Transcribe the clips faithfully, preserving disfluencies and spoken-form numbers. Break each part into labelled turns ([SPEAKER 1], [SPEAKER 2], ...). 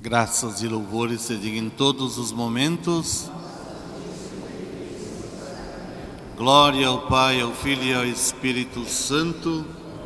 [SPEAKER 1] Graças e louvores se digam em todos os momentos. Glória ao Pai, ao Filho e ao Espírito Santo.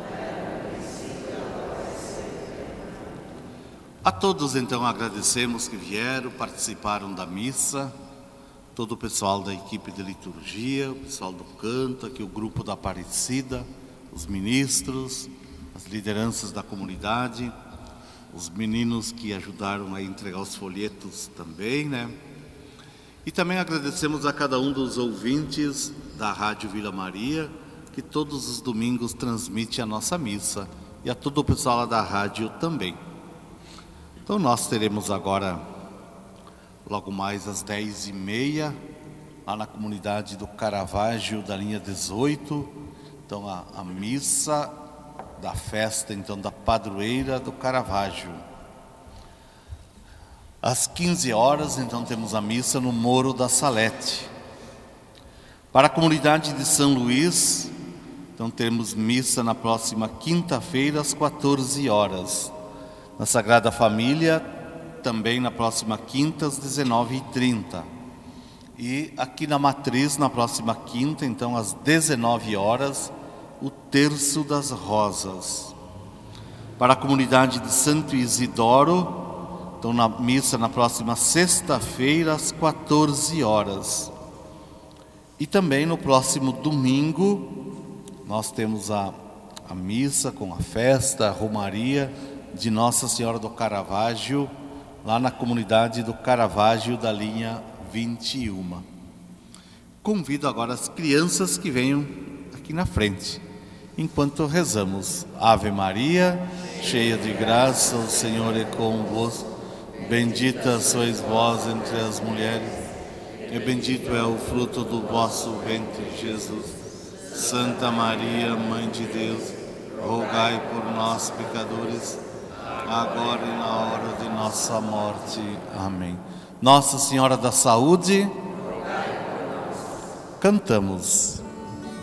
[SPEAKER 1] A todos então agradecemos que vieram, participaram da missa, todo o pessoal da equipe de liturgia, o pessoal do canto, aqui o grupo da Aparecida, os ministros, as lideranças da comunidade, os meninos que ajudaram a entregar os folhetos também, né? E também agradecemos a cada um dos ouvintes da Rádio Vila Maria, que todos os domingos transmite a nossa missa, e a todo o pessoal lá da rádio também. Então nós teremos agora, logo mais às dez e meia, lá na comunidade do Caravaggio, da linha dezoito, então a, a missa da festa, então, da padroeira do Caravaggio. Às quinze horas, então, temos a missa no Moro da Salete. Para a comunidade de São Luís, então, teremos missa na próxima quinta-feira, às quatorze horas. Na Sagrada Família, também na próxima quinta, às dezenove e trinta. E aqui na Matriz, na próxima quinta, então, às dezenove horas, o Terço das Rosas. Para a comunidade de Santo Isidoro, então na missa na próxima sexta-feira às quatorze horas. E também no próximo domingo nós temos a, a missa com a festa, a romaria de Nossa Senhora do Caravaggio, lá na comunidade do Caravaggio da linha vinte e um. Convido agora as crianças que venham aqui na frente, enquanto rezamos. Ave Maria, cheia de graça, o Senhor é convosco. Bendita sois vós entre as mulheres, e bendito é o fruto do vosso ventre, Jesus. Santa Maria, Mãe de Deus, rogai por nós, pecadores, agora e na hora de nossa morte. Amém. Nossa Senhora da Saúde, cantamos.